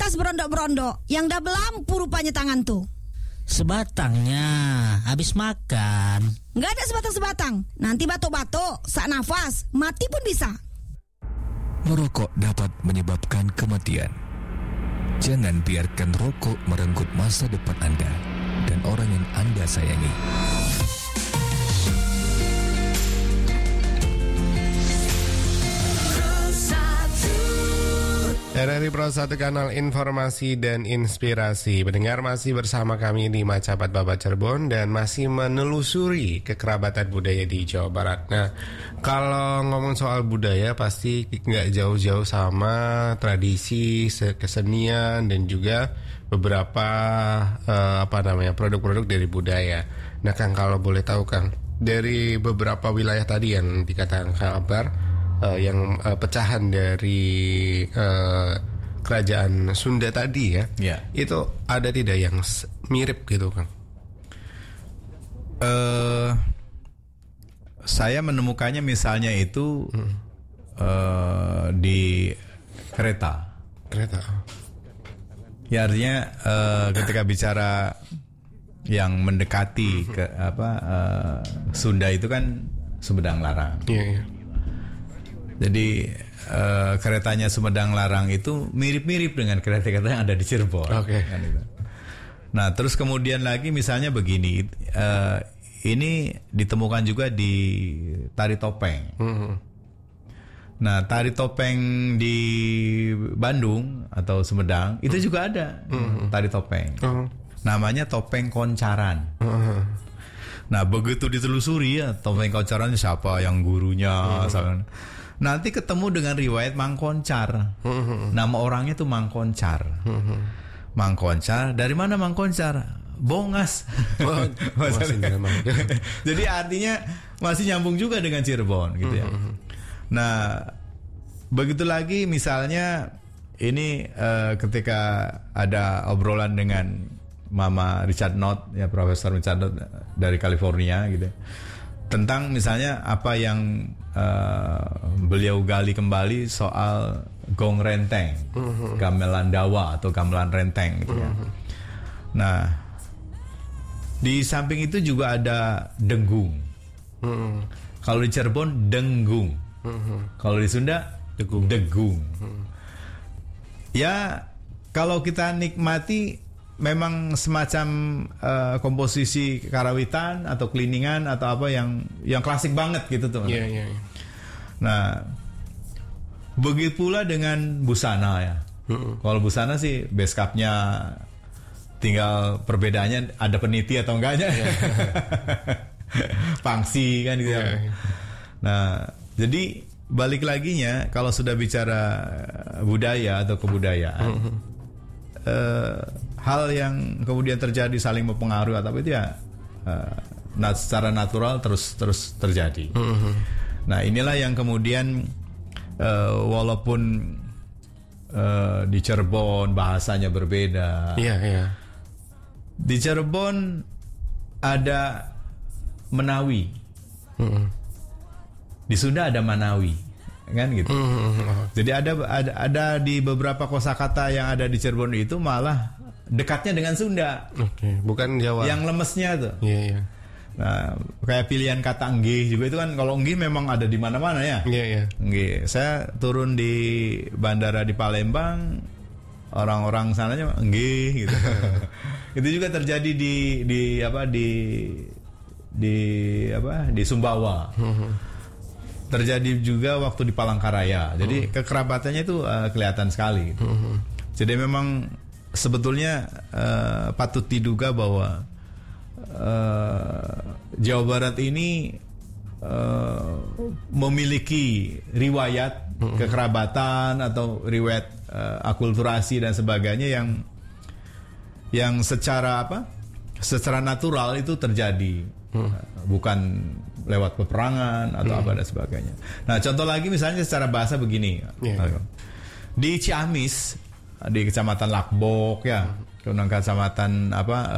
napas berondok-berondok, yang dah belampu rupanya tangan tuh. Sebatangnya, habis makan. Nggak ada sebatang-sebatang. Nanti batuk-batuk, sak nafas, mati pun bisa. Merokok dapat menyebabkan kematian. Jangan biarkan rokok merenggut masa depan Anda dan orang yang Anda sayangi. RRI Pro 1 Kanal Informasi dan Inspirasi. Pendengar masih bersama kami di Macapat Babat Cirebon dan masih menelusuri kekerabatan budaya di Jawa Barat. Nah, kalau ngomong soal budaya pasti nggak jauh-jauh sama tradisi, kesenian dan juga beberapa produk-produk dari budaya. Nah, Kang, kalau boleh tahu, Kang, dari beberapa wilayah tadi yang dikatakan kabar, yang pecahan dari kerajaan Sunda tadi ya, itu ada tidak yang mirip gitu, Kang? Saya menemukannya misalnya itu di kereta. Ya, artinya ketika bicara yang mendekati ke Sunda itu kan Sumedang Larang. Iya. Jadi keretanya Sumedang Larang itu mirip-mirip dengan kereta-kereta yang ada di Cirebon. Oke. Kan gitu. Nah, terus kemudian lagi misalnya begini, ini ditemukan juga di tari topeng. Nah, tari topeng di Bandung atau Sumedang itu juga ada tari topeng. Namanya topeng koncaran. Nah, begitu ditelusuri ya topeng koncaran siapa yang gurunya, nanti ketemu dengan riwayat Mang Koncar. Nama orangnya tuh Mang Koncar. Mang Koncar, dari mana Mang Koncar? Bongas. Jadi artinya masih nyambung juga dengan Cirebon gitu ya. Nah, begitu lagi misalnya ini ketika ada obrolan dengan Mama Richard Knott, ya Profesor Richard Knott dari California gitu, tentang misalnya apa yang beliau gali kembali soal gong renteng, gamelan dawa atau gamelan renteng gitu ya. Nah, di samping itu juga ada denggung. Kalau di Cirebon denggung, kalau di Sunda degung. Ya, kalau kita nikmati memang semacam komposisi karawitan atau keliningan atau apa yang klasik banget gitu tuh. Iya. Nah, begitu pula dengan busana ya. Kalau busana sih base cap-nya tinggal perbedaannya ada peniti atau enggaknya. Pangsi kan gitu ya. Nah, jadi balik laginya kalau sudah bicara budaya atau kebudayaan, hal yang kemudian terjadi saling mempengaruhi atau itu ya secara natural terus terjadi. Nah, inilah yang kemudian walaupun di Cirebon bahasanya berbeda. Iya. Di Cirebon ada Menawi. Di Sunda ada Manawi. Kan gitu. Jadi ada di beberapa kosakata yang ada di Cirebon itu malah dekatnya dengan Sunda. Oke, bukan Jawa. Yang lemesnya tuh. Iya. Nah, kayak pilihan kata enggih juga itu kan, kalau enggih memang ada di mana-mana ya. Iya. Enggih. Saya turun di bandara di Palembang, orang-orang sananya enggih gitu. Itu juga terjadi di Sumbawa. Terjadi juga waktu di Palangkaraya. Jadi kekerabatannya itu kelihatan sekali. Jadi memang sebetulnya patut diduga bahwa Jawa Barat ini memiliki riwayat kekerabatan atau riwayat akulturasi dan sebagainya yang secara natural itu terjadi, bukan lewat peperangan atau apa dan sebagainya. Nah, contoh lagi misalnya secara bahasa begini, di Ciamis, di Kecamatan Lakbok ya, kecamatan